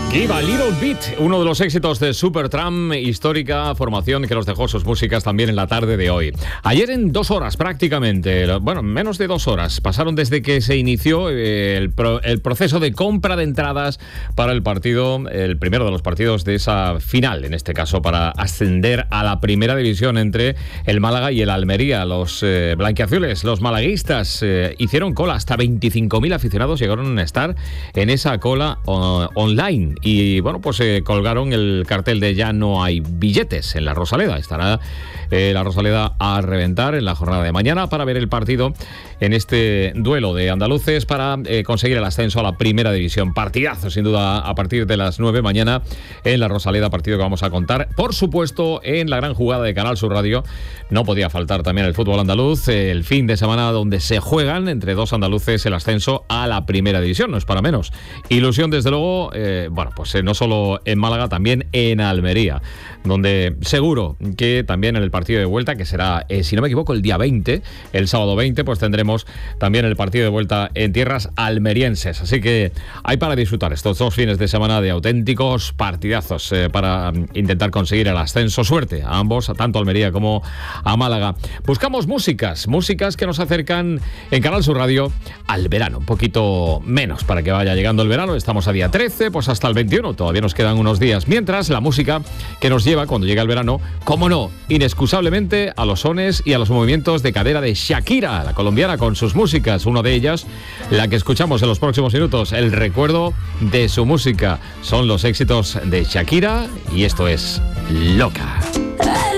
Give a Little Bit, uno de los éxitos de Supertramp, histórica formación que nos dejó sus músicas también en la tarde de hoy. Ayer en 2 horas prácticamente, bueno, menos de 2 horas, pasaron desde que se inició el proceso de compra de entradas para el partido, el primero de los partidos de esa final, en este caso para ascender a la primera división entre el Málaga y el Almería. Los blanquiazules, los malaguistas, hicieron cola, hasta 25.000 aficionados llegaron a estar en esa cola online. Y bueno, pues colgaron el cartel de ya no hay billetes en la Rosaleda. Estará la Rosaleda a reventar en la jornada de mañana para ver el partido en este duelo de andaluces para conseguir el ascenso a la primera división. Partidazo, sin duda, a partir de las 9 mañana en la Rosaleda, partido que vamos a contar, por supuesto, en la gran jugada de Canal Sur Radio. No podía faltar también el fútbol andaluz, el fin de semana donde se juegan entre 2 andaluces el ascenso a la primera división, no es para menos. Ilusión, desde luego, bueno, pues no solo en Málaga, también en Almería, donde seguro que también en el partido de vuelta, que será, si no me equivoco, el día 20, el sábado 20, pues tendremos también el partido de vuelta en tierras almerienses. Así que hay para disfrutar estos 2 fines de semana de auténticos partidazos para intentar conseguir el ascenso. Suerte a ambos, tanto a Almería como a Málaga. Buscamos músicas que nos acercan en Canal Sur Radio al verano, un poquito menos para que vaya llegando el verano. Estamos a día 13, pues hasta el 21, todavía nos quedan unos días. Mientras, la música que nos lleva cuando llega el verano, cómo no, inexcusablemente a los sones y a los movimientos de cadera de Shakira, la colombiana, con sus músicas. Una de ellas, la que escuchamos en los próximos minutos, el recuerdo de su música. Son los éxitos de Shakira y esto es Loca.